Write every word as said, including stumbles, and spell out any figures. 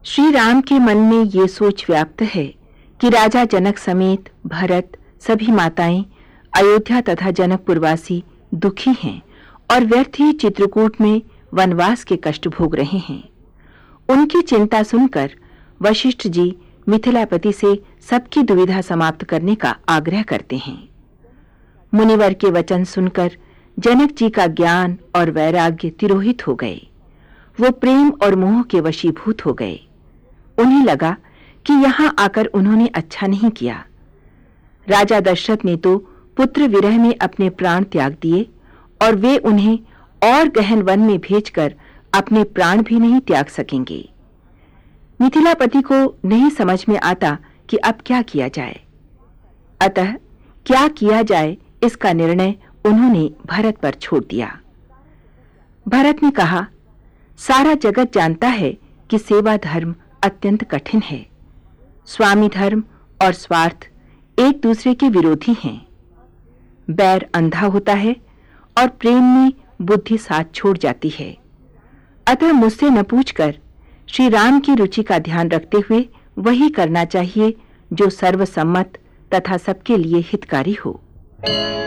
श्री राम के मन में ये सोच व्याप्त है कि राजा जनक समेत भरत, सभी माताएं, अयोध्या तथा जनकपुरवासी दुखी हैं और व्यर्थ ही चित्रकूट में वनवास के कष्ट भोग रहे हैं। उनकी चिंता सुनकर वशिष्ठ जी मिथिलापति से सबकी दुविधा समाप्त करने का आग्रह करते हैं। मुनिवर के वचन सुनकर जनक जी का ज्ञान और वैराग्य तिरोहित हो गए। वो प्रेम और मोह के वशीभूत हो गए। उन्हें लगा कि यहां आकर उन्होंने अच्छा नहीं किया। राजा दशरथ ने तो पुत्र विरह में अपने प्राण त्याग दिए और वे उन्हें और गहन वन में भेजकर अपने प्राण भी नहीं त्याग सकेंगे। मिथिलापति को नहीं समझ में आता कि अब क्या किया जाए। अतः क्या किया जाए इसका निर्णय उन्होंने भरत पर छोड़ दिया। भरत ने कहा, सारा जगत जानता है कि सेवा धर्म अत्यंत कठिन है। स्वामी धर्म और स्वार्थ एक दूसरे के विरोधी हैं। बैर अंधा होता है और प्रेम में बुद्धि साथ छोड़ जाती है। अतः मुझसे न पूछकर श्री राम की रुचि का ध्यान रखते हुए वही करना चाहिए जो सर्वसम्मत तथा सबके लिए हितकारी हो।